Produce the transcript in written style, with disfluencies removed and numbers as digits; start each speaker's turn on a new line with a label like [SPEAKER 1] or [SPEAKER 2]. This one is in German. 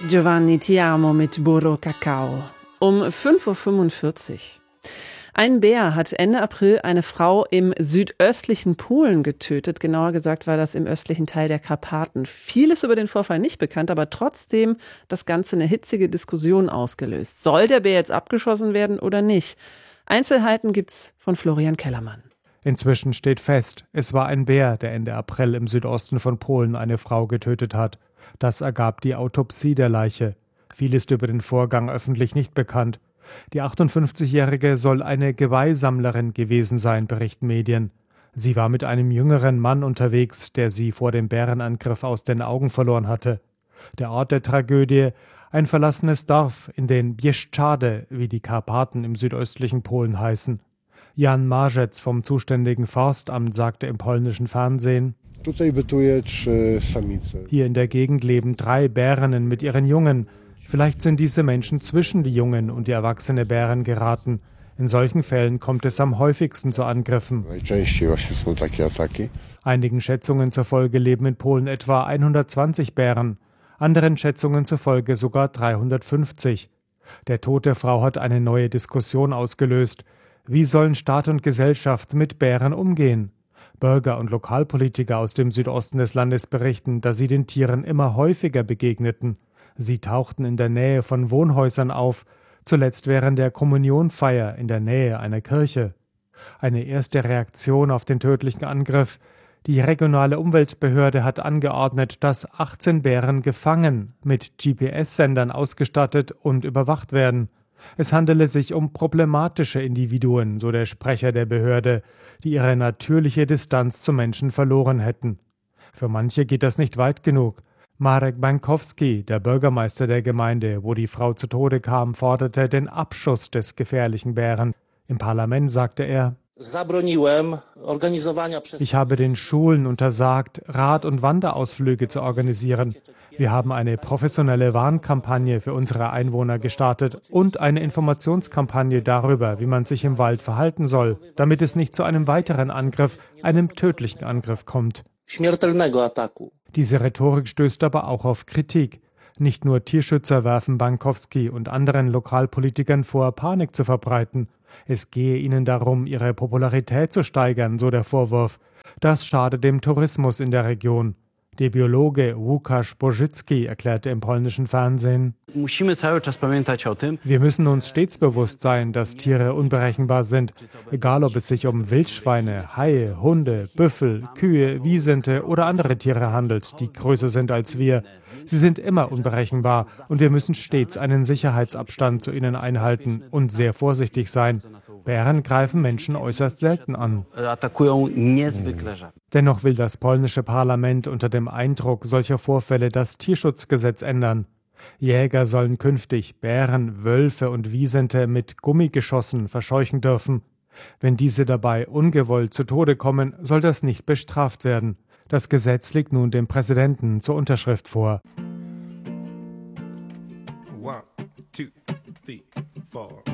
[SPEAKER 1] Giovanni Ti Amo mit Burro Cacao. Um 5:45 Uhr. Ein Bär hat Ende April eine Frau im südöstlichen Polen getötet. Genauer gesagt war das im östlichen Teil der Karpaten. Vieles über den Vorfall nicht bekannt, aber trotzdem das Ganze eine hitzige Diskussion ausgelöst. Soll der Bär jetzt abgeschossen werden oder nicht? Einzelheiten gibt's von Florian Kellermann.
[SPEAKER 2] Inzwischen steht fest, es war ein Bär, der Ende April im Südosten von Polen eine Frau getötet hat. Das ergab die Autopsie der Leiche. Viel ist über den Vorgang öffentlich nicht bekannt. Die 58-Jährige soll eine Geweihsammlerin gewesen sein, berichten Medien. Sie war mit einem jüngeren Mann unterwegs, der sie vor dem Bärenangriff aus den Augen verloren hatte. Der Ort der Tragödie, ein verlassenes Dorf in den Bieszczady, wie die Karpaten im südöstlichen Polen heißen. Jan Marzec vom zuständigen Forstamt sagte im polnischen Fernsehen: Hier in der Gegend leben 3 Bärinnen mit ihren Jungen. Vielleicht sind diese Menschen zwischen die Jungen und die erwachsene Bären geraten. In solchen Fällen kommt es am häufigsten zu Angriffen. Einigen Schätzungen zufolge leben in Polen etwa 120 Bären, anderen Schätzungen zufolge sogar 350. Der Tod der Frau hat eine neue Diskussion ausgelöst. Wie sollen Staat und Gesellschaft mit Bären umgehen? Bürger und Lokalpolitiker aus dem Südosten des Landes berichten, dass sie den Tieren immer häufiger begegneten. Sie tauchten in der Nähe von Wohnhäusern auf, zuletzt während der Kommunionfeier in der Nähe einer Kirche. Eine erste Reaktion auf den tödlichen Angriff: Die regionale Umweltbehörde hat angeordnet, dass 18 Bären gefangen, mit GPS-Sendern ausgestattet und überwacht werden. Es handele sich um problematische Individuen, so der Sprecher der Behörde, die ihre natürliche Distanz zum Menschen verloren hätten. Für manche geht das nicht weit genug. Marek Bankowski, der Bürgermeister der Gemeinde, wo die Frau zu Tode kam, forderte den Abschuss des gefährlichen Bären. Im Parlament sagte er: Ich habe den Schulen untersagt, Rad- und Wanderausflüge zu organisieren. Wir haben eine professionelle Warnkampagne für unsere Einwohner gestartet und eine Informationskampagne darüber, wie man sich im Wald verhalten soll, damit es nicht zu einem weiteren Angriff, einem tödlichen Angriff kommt. Diese Rhetorik stößt aber auch auf Kritik. Nicht nur Tierschützer werfen Bankowski und anderen Lokalpolitikern vor, Panik zu verbreiten. Es gehe ihnen darum, ihre Popularität zu steigern, so der Vorwurf. Das schade dem Tourismus in der Region. Der Biologe Łukasz Bożycki erklärte im polnischen Fernsehen: Wir müssen uns stets bewusst sein, dass Tiere unberechenbar sind. Egal, ob es sich um Wildschweine, Haie, Hunde, Büffel, Kühe, Wisente oder andere Tiere handelt, die größer sind als wir. Sie sind immer unberechenbar und wir müssen stets einen Sicherheitsabstand zu ihnen einhalten und sehr vorsichtig sein. Bären greifen Menschen äußerst selten an. Dennoch will das polnische Parlament unter dem Eindruck solcher Vorfälle das Tierschutzgesetz ändern. Jäger sollen künftig Bären, Wölfe und Wisente mit Gummigeschossen verscheuchen dürfen. Wenn diese dabei ungewollt zu Tode kommen, soll das nicht bestraft werden. Das Gesetz liegt nun dem Präsidenten zur Unterschrift vor.
[SPEAKER 3] 1, 2, 3, 4